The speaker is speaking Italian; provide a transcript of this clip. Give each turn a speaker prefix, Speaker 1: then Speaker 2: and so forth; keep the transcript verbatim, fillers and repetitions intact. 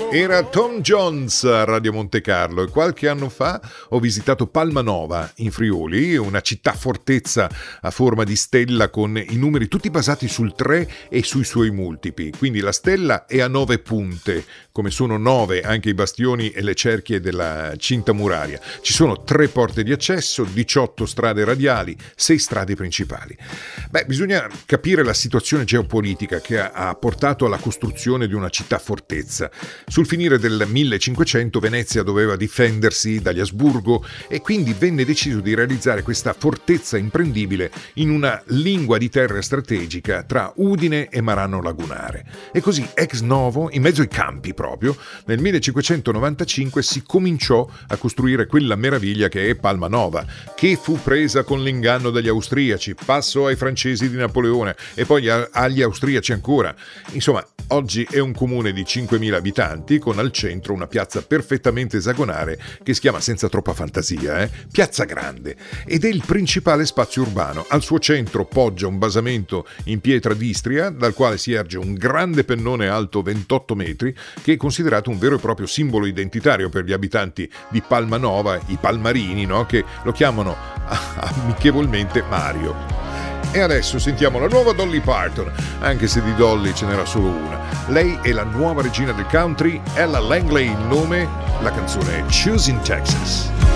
Speaker 1: Era Tom Jones a Radio Monte Carlo e qualche anno fa ho visitato Palmanova in Friuli, una città fortezza a forma di stella con i numeri tutti basati sul tre e sui suoi multipli. Quindi la stella è a nove punte, come sono nove anche i bastioni e le cerchie della cinta muraria. Ci sono tre porte di accesso, diciotto strade radiali, sei strade principali. Beh, bisogna capire la situazione geopolitica che ha portato alla costruzione di una città fortezza. Sul finire del millecinquecento Venezia doveva difendersi dagli Asburgo e quindi venne deciso di realizzare questa fortezza imprendibile in una lingua di terra strategica tra Udine e Marano Lagunare. E così, ex novo, in mezzo ai campi proprio, nel millecinquecentonovantacinque si cominciò a costruire quella meraviglia che è Palmanova, che fu presa con l'inganno dagli austriaci, passò ai francesi di Napoleone e poi a- agli austriaci ancora. Insomma, oggi è un comune di cinquemila abitanti con al centro una piazza perfettamente esagonale che si chiama, senza troppa fantasia, eh, Piazza Grande, ed è il principale spazio urbano. Al suo centro poggia un basamento in pietra d'Istria dal quale si erge un grande pennone alto ventotto metri che è considerato un vero e proprio simbolo identitario per gli abitanti di Palmanova, i palmarini, no? Che lo chiamano amichevolmente Mario. E adesso sentiamo la nuova Dolly Parton, anche se di Dolly ce n'era solo una. Lei è la nuova regina del country, Ella Langley il nome, la canzone è Choosing Texas.